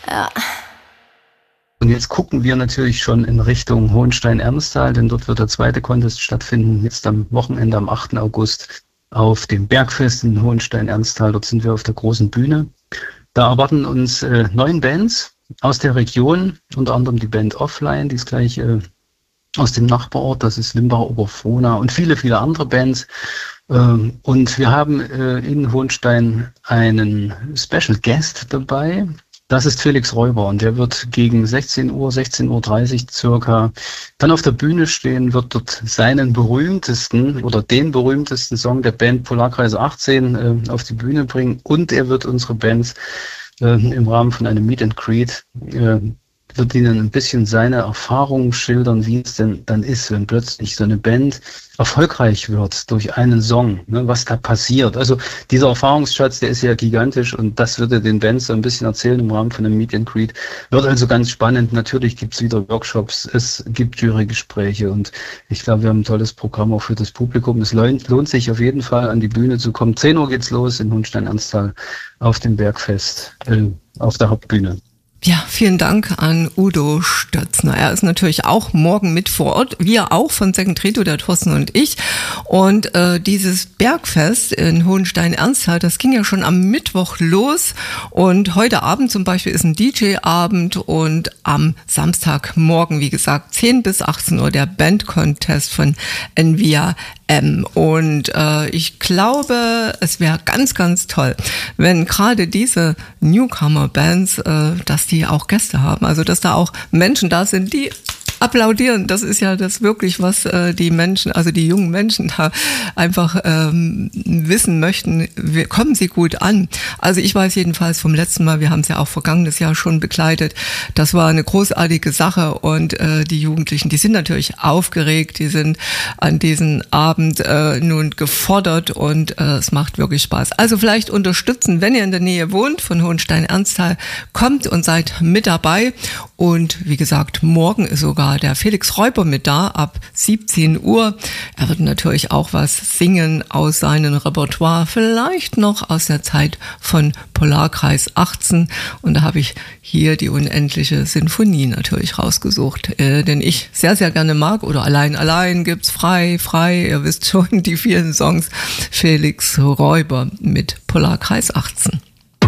Ja. Und jetzt gucken wir natürlich schon in Richtung Hohenstein-Ernsthal, denn dort wird der zweite Contest stattfinden, jetzt am Wochenende, am 8. August auf dem Bergfest in Hohenstein-Ernsthal. Dort sind wir auf der großen Bühne. Da erwarten uns 9 Bands aus der Region, unter anderem die Band Offline, die ist gleich aus dem Nachbarort, das ist Limbach-Oberfrohna und viele, viele andere Bands. Und wir haben in Hohenstein einen Special Guest dabei. Das ist Felix Räuber und der wird gegen 16 Uhr, 16:30 Uhr circa dann auf der Bühne stehen, wird dort seinen berühmtesten oder den berühmtesten Song der Band Polarkreis 18 auf die Bühne bringen und er wird unsere Bands im Rahmen von einem Meet and Greet wird ihnen ein bisschen seine Erfahrungen schildern, wie es denn dann ist, wenn plötzlich so eine Band erfolgreich wird durch einen Song, ne, was da passiert. Also dieser Erfahrungsschatz, der ist ja gigantisch und das wird er den Bands so ein bisschen erzählen im Rahmen von einem Meet and Greet. Wird also ganz spannend. Natürlich gibt's wieder Workshops, es gibt Jurygespräche und ich glaube, wir haben ein tolles Programm auch für das Publikum. Es lohnt sich auf jeden Fall, an die Bühne zu kommen. 10 Uhr geht's los in Hohenstein-Ernsthal auf dem Bergfest, auf der Hauptbühne. Ja, vielen Dank an Udo Stötzner. Er ist natürlich auch morgen mit vor Ort. Wir auch von Second Trito, der Thorsten und ich. Und dieses Bergfest in Hohenstein-Ernsthal, das ging ja schon am Mittwoch los. Und heute Abend zum Beispiel ist ein DJ-Abend und am Samstagmorgen, wie gesagt, 10 bis 18 Uhr der Band-Contest von Envia M. Und ich glaube, es wäre ganz, ganz toll, wenn gerade diese Newcomer-Bands, dass die auch Gäste haben. Also, dass da auch Menschen da sind, die applaudieren. Das ist ja das wirklich, was die Menschen, also die jungen Menschen da einfach wissen möchten. Kommen sie gut an? Also ich weiß jedenfalls vom letzten Mal, wir haben es ja auch vergangenes Jahr schon begleitet, das war eine großartige Sache und die Jugendlichen, die sind natürlich aufgeregt, die sind an diesem Abend nun gefordert und es macht wirklich Spaß. Also vielleicht unterstützen, wenn ihr in der Nähe wohnt von Hohenstein-Ernsthal, kommt und seid mit dabei und wie gesagt, morgen ist sogar der Felix Räuber mit da, ab 17 Uhr. Er wird natürlich auch was singen aus seinem Repertoire, vielleicht noch aus der Zeit von Polarkreis 18. Und da habe ich hier die unendliche Sinfonie natürlich rausgesucht, den ich sehr, sehr gerne mag. Oder Allein gibt's frei. Ihr wisst schon, die vielen Songs. Felix Räuber mit Polarkreis 18.